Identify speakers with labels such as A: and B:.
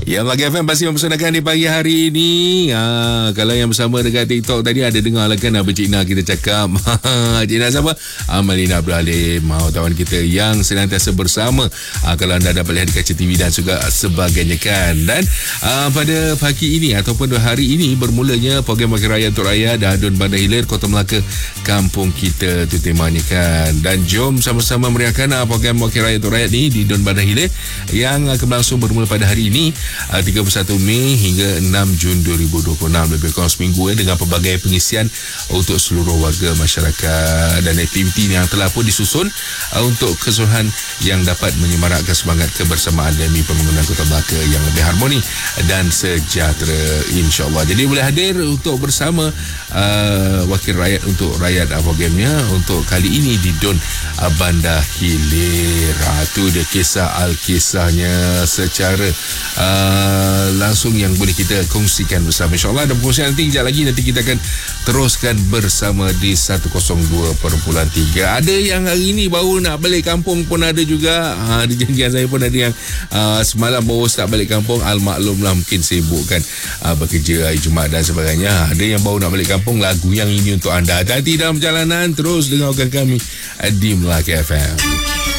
A: Ya, Melaka FM pasti mempersembahkan di pagi hari ini. Kalau yang bersama dekat TikTok tadi ada dengar lah kan apa Cik Na kita cakap. Cik Na siapa? Malina Abdul Halim, tawan kita yang senantiasa bersama. Kalau anda dapat lihat di kaca TV dan juga sebagainya kan. Dan pada pagi ini ataupun hari ini bermulanya program Wakil Rakyat untuk Rakyat Dadun Bandar Hilir Kota Melaka, kampung kita tu temanya kan. Dan jom sama-sama meriahkan program Wakil Rakyat untuk Rakyat ni di Dun Bandar Hilir yang akan berlangsung bermula pada hari ini 31 Mei hingga 6 Jun 2026, lebih kurang seminggu dengan pelbagai pengisian untuk seluruh warga masyarakat dan aktiviti yang telah pun disusun untuk keseluruhan yang dapat menyemarakkan semangat kebersamaan demi pembangunan Kota Melaka yang lebih harmoni dan sejahtera, insya-Allah. Jadi boleh hadir untuk bersama Wakil Rakyat untuk Rakyat programnya untuk kali ini di Dun Bandar Hilir. Itu dia kisah al-kisahnya secara langsung yang boleh kita kongsikan bersama, insya-Allah. Dan perkongsian nanti kejap lagi nanti kita akan teruskan bersama di 102.3. Ada yang hari ini baru nak balik kampung pun ada juga. Di janjian saya pun ada yang semalam baru start balik kampung. Al-maklumlah mungkin sibuk kan bekerja hari Jumaat dan sebagainya. Ada yang baru nak balik kampung. Lagu yang ini untuk anda. Hati-hati dalam perjalanan, terus dengarkan kami di Melaka FM.